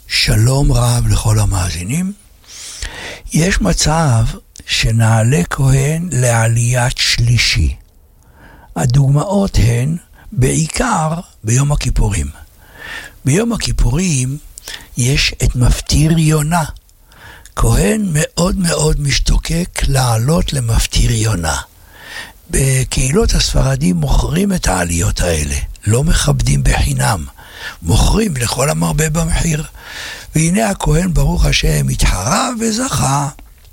שלום רב לכל המאזינים. יש מצב שנעלה כהן לעליית שלישי. הדוגמאות הן בעיקר ביום הכיפורים. ביום הכיפורים יש את מפטיר יונה. כהן מאוד מאוד משתוקק לעלות למפטיר יונה. בקהילות הספרדים מוכרים את העליות האלה, לא מכבדים בחינם, מוכרים לכל המרבה במחיר. והנה הכהן ברוך השם התחרה וזכה.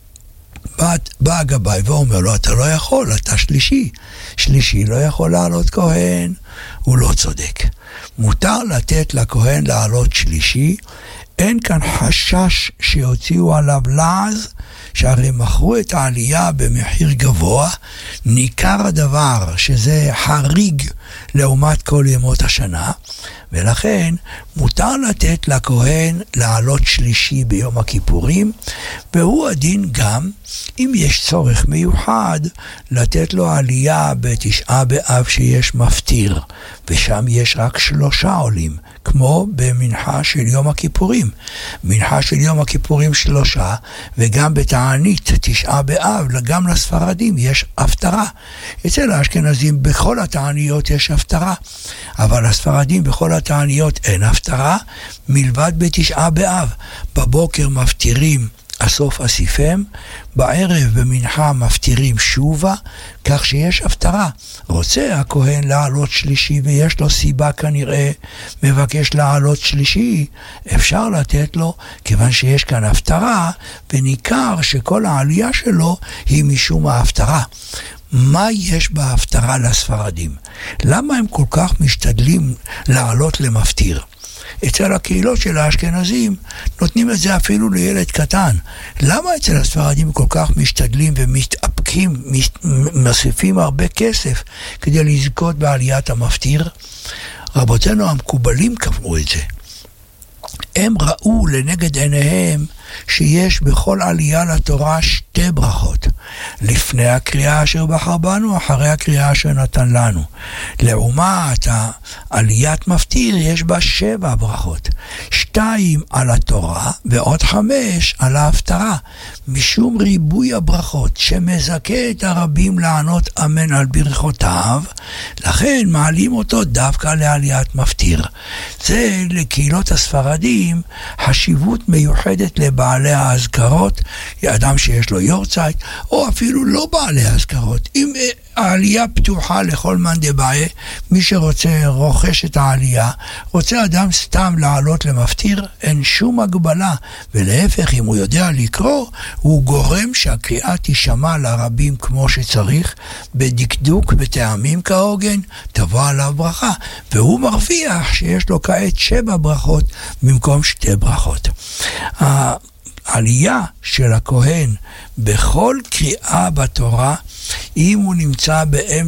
בא הגבאי ואומר לו, אתה לא יכול, אתה שלישי לא יכול לעלות כהן. הוא לא צודק, מותר לתת לכהן לעלות שלישי. אין כאן חשש שיוציאו עליו לעז, שהרי מכרו את העלייה במחיר גבוה. ניכר הדבר שזה חריג לעומת כל ימות השנה, ולכן מותר לתת לכהן לעלות שלישי ביום הכיפורים. והוא הדין גם אם יש צורך מיוחד לתת לו עלייה בתשעה באב שיש מפטיר, ושם יש רק 3 עולים, כמו במנחה של יום הכיפורים. מנחה של יום הכיפורים 3, וגם בתענית 9 באב, גם לספרדים יש הפטרה. אצל האשכנזים בכל התעניות יש הפטרה, אבל לספרדים בכל התעניות אין הפטרה, מלבד בתשעה באב. בבוקר מפטירים הסוף אסיפם, בערב במנחה מפטירים שובה, כך שיש הפטרה. רוצה הכהן לעלות שלישי ויש לו סיבה כנראה, מבקש לעלות שלישי, אפשר לתת לו, כיוון שיש כאן הפטרה, וניכר שכל העלייה שלו היא משום ההפטרה. מה יש בהפטרה לספרדים? למה הם כל כך משתדלים לעלות למפטיר? אצל הקהילות של האשכנזים נותנים את זה אפילו לילד קטן. למה אצל הספרדים כל כך משתדלים ומתאפקים, מוסיפים הרבה כסף כדי לזכות בעליית המפטיר? רבותינו המקובלים קבעו את זה. הם ראו לנגד עיניהם שיש בכל עלייה לתורה 2 ברכות. לפני הקריאה אשר בחר בנו, אחרי הקריאה אשר נתן לנו. לעומת עליית מפטיר יש בה 7 ברכות. 2 על התורה ועוד 5 על ההפטרה. משום ריבוי הברכות שמזכה את הרבים לענות אמן על ברכותיו, לכן מעלים אותו דווקא לעליית מפטיר. זה לקהילות הספרדים חשיבות מיוחדת לבעלי האזכרות, אדם שיש לו יורצייט, או אפילו לא בעלי האזכרות. אם העלייה פתוחה לכל מאן דבעי, מי שרוצה רוכש את העלייה, רוצה אדם סתם לעלות למפטיר, אין שום הגבלה, ולהפך, אם הוא יודע לקרוא, הוא גורם שהקריאה תשמע לרבים כמו שצריך, בדקדוק בטעמים כהוגן, תבוא עליו ברכה, והוא מרוויח שיש לו כעת 7 ברכות במקום 2 ברכות. העלייה של הכהן בכל קריאה בתורה, אם הוא נמצא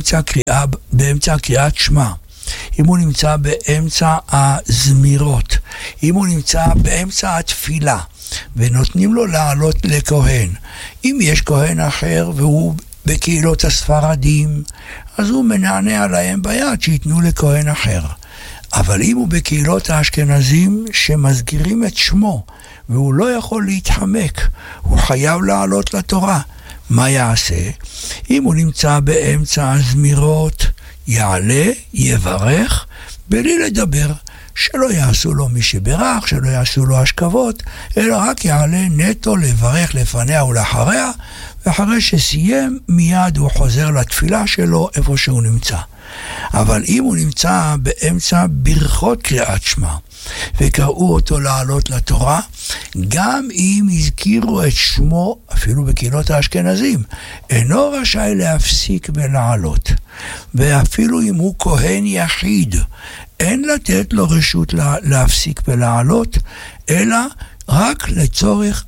באמצע קריאת שמע, אם הוא נמצא באמצע הזמירות, אם הוא נמצא באמצע התפילה, ונותנים לו לעלות לכהן. אם יש כהן אחר והוא בקהילות הספרדים, אז הוא מנענע להם ביד שיתנו לכהן אחר. אבל אם הוא בקהילות האשכנזים שמזכירים את שמו, והוא לא יכול להתחמק, הוא חייב לעלות לתורה. מה יעשה? אם הוא נמצא באמצע הזמירות, יעלה, יברך, בלי לדבר. שלא יעשו לו מי שברך, שלא יעשו לו השכבות, אלא רק יעלה נטו לברך לפניה ולאחריה, ואחרי שסיים מיד הוא חוזר לתפילה שלו איפה שהוא נמצא. אבל אם הוא נמצא באמצע ברכות קריאת שמע, וקראו אותו לעלות לתורה, גם אם הזכירו את שמו, אפילו בקהילות האשכנזים, אינו רשאי להפסיק ולעלות. ואפילו אם הוא כהן יחיד, אין לתת לו רשות להפסיק ולעלות, אלא רק לצורך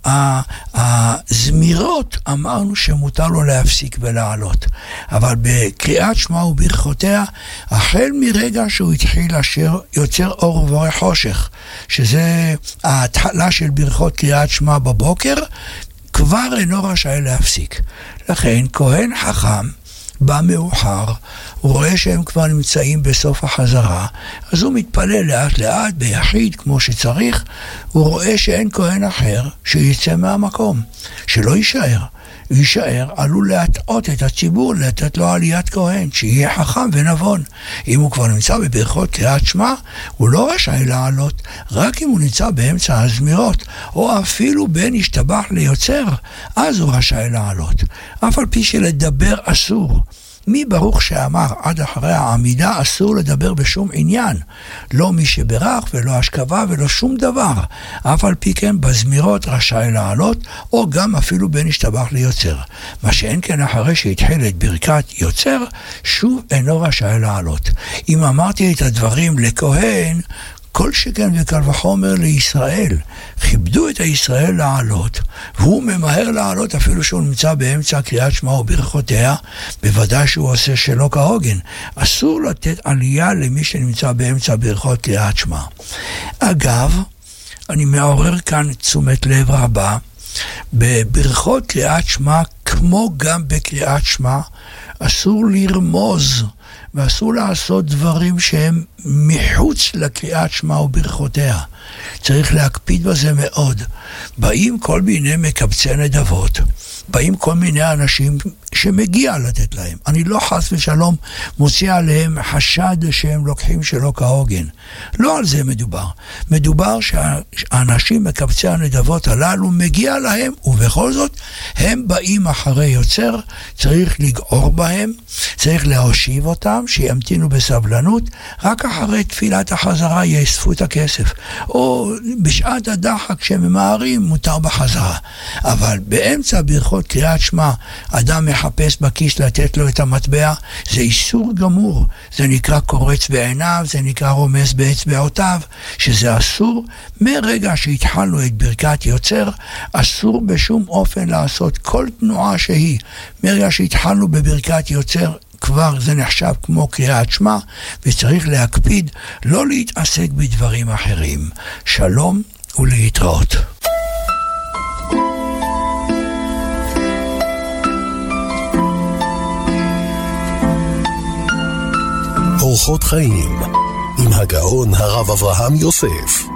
הזמירות אמרנו שמותר לו להפסיק ולעלות. אבל בקריאת שמע וברכותיה, החל מרגע שהוא התחיל אשר יוצר אור ובורא חושך, שזה ההתחלה של ברכות קריאת שמע בבוקר, כבר אינו רשאי להפסיק. לכן כהן חכם בא מאוחר, הוא רואה שהם כבר נמצאים בסוף החזרה, אז הוא מתפלל לאט לאט ביחיד כמו שצריך, הוא רואה שאין כהן אחר שיצא מהמקום, שלא יישאר. יישאר, עלול להטעות את הציבור, לתת לו עליית כהן, שיהיה חכם ונבון. אם הוא כבר נמצא בברכות קריאת שמע, הוא לא רשאי לעלות, רק אם הוא נמצא באמצע הזמירות, או אפילו בין השתבח ליוצר, אז הוא רשאי לעלות. אף על פי שלדבר אסור. מי ברוך שאמר עד אחרי העמידה אסור לדבר בשום עניין, לא מי שברך ולא השכבה ולא שום דבר, אף על פי כן בזמירות רשאי לעלות, או גם אפילו בין השתבח ליוצר. מה שאין כן אחרי שהתחיל את ברכת יוצר, שוב אינו רשאי לעלות. אם אמרתי את הדברים לכהן, כל שכן וקל וחומר לישראל, כיבדו את הישראל לעלות, והוא ממהר לעלות אפילו שהוא נמצא באמצע קריאת שמע וברכותיה, בוודאי שהוא עושה שלא כהוגן. אסור לתת עלייה למי שנמצא באמצע ברכות קריאת שמע. אגב, אני מעורר כאן תשומת לב רבה, בברכות קריאת שמע, כמו גם בקריאת שמע, אסור לרמוז, ואסור לעשות דברים שהם מחוץ לקריאת שמע וברכותיה. צריך להקפיד בזה מאוד. באים כל מיני מקבצי נדבות, באים כל מיני אנשים שמגיע לתת להם. אני לא חס ושלום מוציא עליהם חשד שהם לוקחים שלא כהוגן. לא על זה מדובר. מדובר שהאנשים מקבצי הנדבות הללו מגיע להם, ובכל זאת הם באים אחרי יוצר, צריך לגעור בהם, צריך להושיב אותם, שימתינו בסבלנות, רק אחרי תפילת החזרה יאספו את הכסף. או בשעת הדחק כשממהרים מותר בחזרה. אבל באמצע ברכות קריאת שמע, אדם מחפש בכיס לתת לו את המטבע, זה איסור גמור. זה נקרא קורץ בעיניו, זה נקרא רומז באצבעותיו, שזה אסור. מרגע שהתחלנו את ברכת יוצר, אסור בשום אופן לעשות כל תנועה שהיא. מרגע שהתחלנו בברכת יוצר, כבר זה נחשב כמו קריאת שמע, וצריך להקפיד לא להתעסק בדברים אחרים. שלום ולהתראות. אורחות חיים עם הגאון הרב אברהם יוסף.